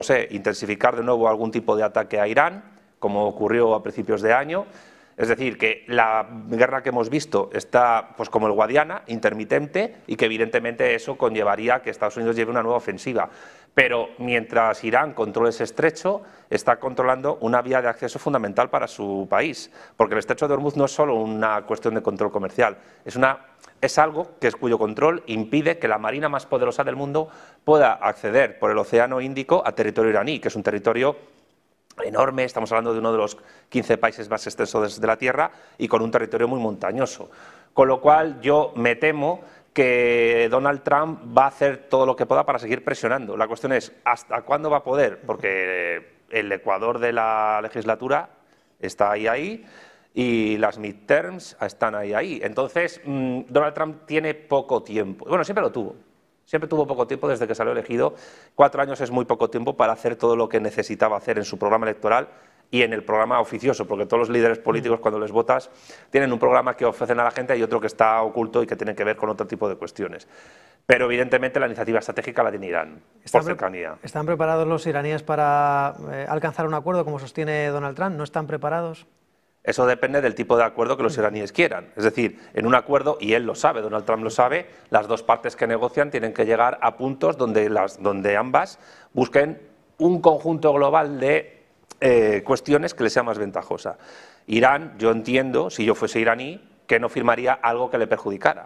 sé, intensificar de nuevo algún tipo de ataque a Irán, como ocurrió a principios de año. Es decir, que la guerra que hemos visto está pues como el Guadiana, intermitente, y que evidentemente eso conllevaría que Estados Unidos lleve una nueva ofensiva. Pero mientras Irán controle ese estrecho, está controlando una vía de acceso fundamental para su país, porque el estrecho de Hormuz no es solo una cuestión de control comercial, es algo cuyo control impide que la marina más poderosa del mundo pueda acceder por el Océano Índico a territorio iraní, que es un territorio enorme. Estamos hablando de uno de los 15 países más extensos de la Tierra y con un territorio muy montañoso. Con lo cual yo me temo que Donald Trump va a hacer todo lo que pueda para seguir presionando. La cuestión es, ¿hasta cuándo va a poder? Porque el ecuador de la legislatura está ahí y las midterms están ahí. Entonces, Donald Trump tiene poco tiempo. Bueno, siempre lo tuvo. Siempre tuvo poco tiempo desde que salió elegido. 4 años es muy poco tiempo para hacer todo lo que necesitaba hacer en su programa electoral y en el programa oficioso, porque todos los líderes políticos, cuando les votas, tienen un programa que ofrecen a la gente y otro que está oculto y que tiene que ver con otro tipo de cuestiones. Pero evidentemente la iniciativa estratégica la tiene Irán, por cercanía. ¿Están preparados los iraníes para alcanzar un acuerdo, como sostiene Donald Trump? ¿No están preparados? Eso depende del tipo de acuerdo que los iraníes quieran. Es decir, en un acuerdo, y él lo sabe, Donald Trump lo sabe, las dos partes que negocian tienen que llegar a puntos donde ambas busquen un conjunto global de cuestiones que les sea más ventajosa. Irán, yo entiendo, si yo fuese iraní, que no firmaría algo que le perjudicara.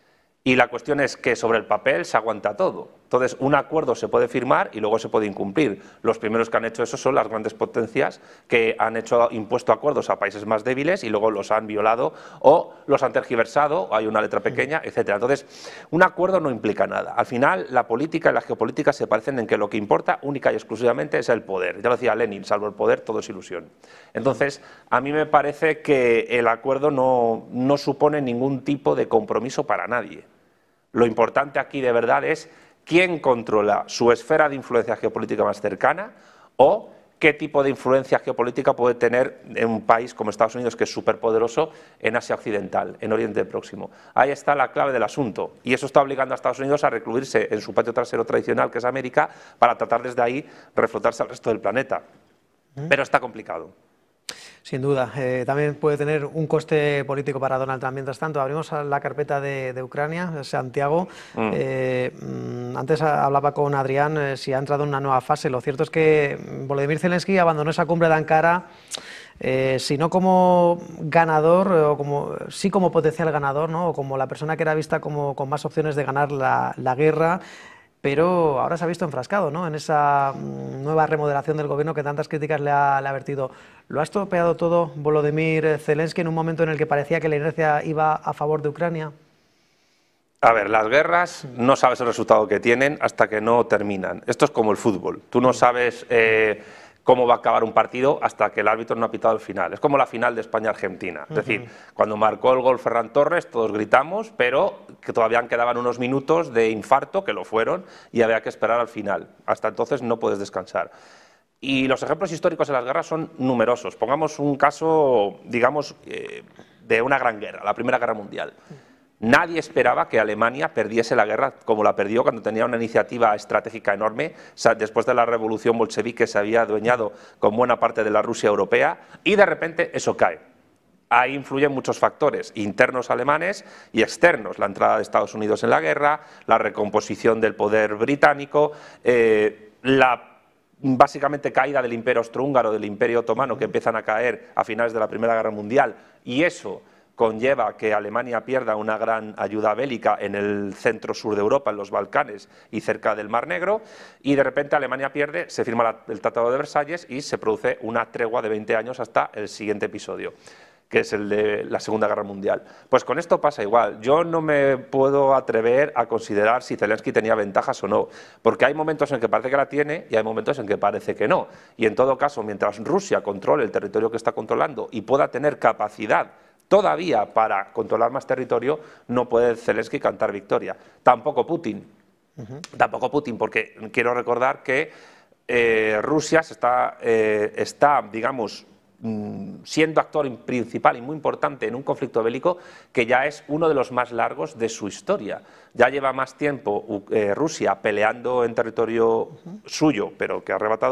Y la cuestión es que sobre el papel se aguanta todo. Entonces, un acuerdo se puede firmar y luego se puede incumplir. Los primeros que han hecho eso son las grandes potencias que han impuesto acuerdos a países más débiles y luego los han violado o los han tergiversado, o hay una letra pequeña, etcétera. Entonces, un acuerdo no implica nada. Al final, la política y la geopolítica se parecen en que lo que importa única y exclusivamente es el poder. Ya lo decía Lenin, salvo el poder, todo es ilusión. Entonces, a mí me parece que el acuerdo no supone ningún tipo de compromiso para nadie. Lo importante aquí de verdad es quién controla su esfera de influencia geopolítica más cercana o qué tipo de influencia geopolítica puede tener en un país como Estados Unidos, que es superpoderoso, en Asia Occidental, en Oriente Próximo. Ahí está la clave del asunto y eso está obligando a Estados Unidos a recluirse en su patio trasero tradicional, que es América, para tratar desde ahí reflotarse al resto del planeta. Pero está complicado. Sin duda. También puede tener un coste político para Donald Trump. Mientras tanto, abrimos la carpeta de Ucrania, Santiago. Antes hablaba con Adrián si ha entrado en una nueva fase. Lo cierto es que Volodymyr Zelensky abandonó esa cumbre de Ankara, si no como ganador, o sí como potencial ganador, ¿no? O como la persona que era vista como con más opciones de ganar la guerra. Pero ahora se ha visto enfrascado, ¿no?, en esa nueva remodelación del gobierno que tantas críticas le ha vertido. ¿Lo ha estropeado todo Volodymyr Zelensky en un momento en el que parecía que la inercia iba a favor de Ucrania? A ver, las guerras no sabes el resultado que tienen hasta que no terminan. Esto es como el fútbol. Tú no sabes cómo va a acabar un partido hasta que el árbitro no ha pitado el final. Es como la final de España-Argentina. Es decir, cuando marcó el gol Ferran Torres, todos gritamos, pero que todavía quedaban unos minutos de infarto, que lo fueron, y había que esperar al final. Hasta entonces no puedes descansar. Y los ejemplos históricos de las guerras son numerosos. Pongamos un caso, digamos, de una gran guerra, la Primera Guerra Mundial. Nadie esperaba que Alemania perdiese la guerra como la perdió cuando tenía una iniciativa estratégica enorme. O sea, después de la revolución bolchevique se había adueñado con buena parte de la Rusia europea y de repente eso cae. Ahí influyen muchos factores internos alemanes y externos, la entrada de Estados Unidos en la guerra, la recomposición del poder británico, la básicamente caída del Imperio Austrohúngaro, del Imperio Otomano, que empiezan a caer a finales de la Primera Guerra Mundial, y eso conlleva que Alemania pierda una gran ayuda bélica en el centro-sur de Europa, en los Balcanes y cerca del Mar Negro, y de repente Alemania pierde, se firma el Tratado de Versalles y se produce una tregua de 20 años hasta el siguiente episodio, que es el de la Segunda Guerra Mundial. Pues con esto pasa igual. Yo no me puedo atrever a considerar si Zelensky tenía ventajas o no, porque hay momentos en que parece que la tiene y hay momentos en que parece que no. Y en todo caso, mientras Rusia controle el territorio que está controlando y pueda tener capacidad todavía para controlar más territorio, no puede Zelensky cantar victoria. Tampoco Putin. Tampoco Putin, porque quiero recordar que Rusia está, digamos, siendo actor principal y muy importante en un conflicto bélico que ya es uno de los más largos de su historia. Ya lleva más tiempo Rusia peleando en territorio suyo, pero que ha arrebatado